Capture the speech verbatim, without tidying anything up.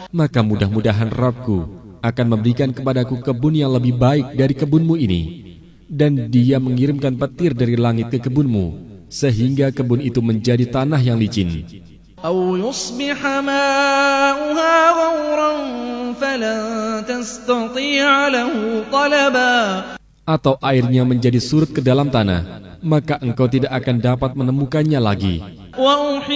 maka mudah-mudahan Rabb-Ku akan memberikan kepadaku kebun yang lebih baik dari kebunmu ini, dan Dia mengirimkan petir dari langit ke kebunmu, sehingga kebun itu menjadi tanah yang licin. أَوْ يُصْبِحَ مَاؤُهَا غَوْرًا فَلَن تَسْتَطِيعَ لَهُ طَلَبًا. Atau airnya menjadi surut ke dalam tanah, maka engkau tidak akan dapat menemukannya lagi.